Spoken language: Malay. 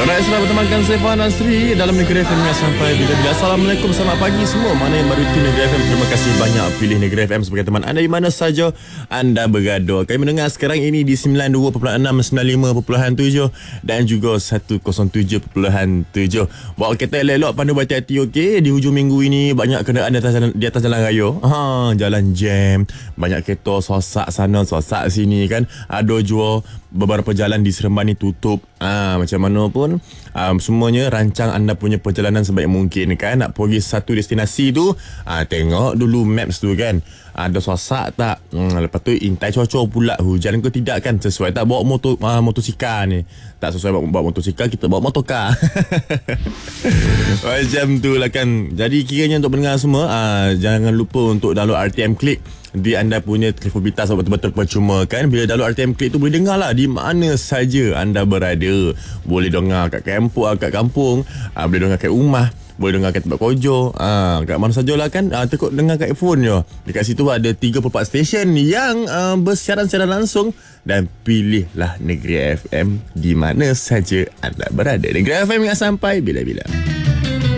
Alright, selamat bertemankan saya Fahan Asri dalam Negeri FM yang sampai bila-bila. Assalamualaikum, selamat pagi semua. Mana yang baru tune Negeri FM, terima kasih banyak pilih Negeri FM sebagai teman anda di mana saja anda berada. Kami mendengar sekarang ini di 92.6, 95.7 dan juga 107.7. Bawa kereta elok-elok, pandai berhati-hati, okey. Di hujung minggu ini banyak kenderaan di atas jalan raya. Jalan jam, banyak kereta sosak sana sosak sini kan. Ada jua beberapa jalan di Seremban ni tutup. Macam mana pun semuanya rancang anda punya perjalanan sebaik mungkin kan. Nak pergi satu destinasi tu, tengok dulu maps tu kan, ada sosak tak. Lepas tu intai cuaca pula, hujan ke tidak kan, sesuai tak bawa motosikal ni. Tak sesuai bawa motosikal, kita bawa motorkar. Macam tu lah kan. Jadi kiranya untuk pendengar semua, jangan lupa untuk download RTM Click di anda punya telefon pintar betul-betul percuma kan. Bila download RTM Click tu boleh dengar lah di mana saja anda berada. Boleh dengar kat kampung, boleh dengar kat rumah, boleh dengar kat tempat kerja, kat mana sajalah kan. Tekuk dengar kat phone je. Dekat situ ada 34 stesen yang bersiaran secara langsung. Dan pilihlah Negeri FM di mana saja anda berada. Negeri FM yang sampai bila-bila.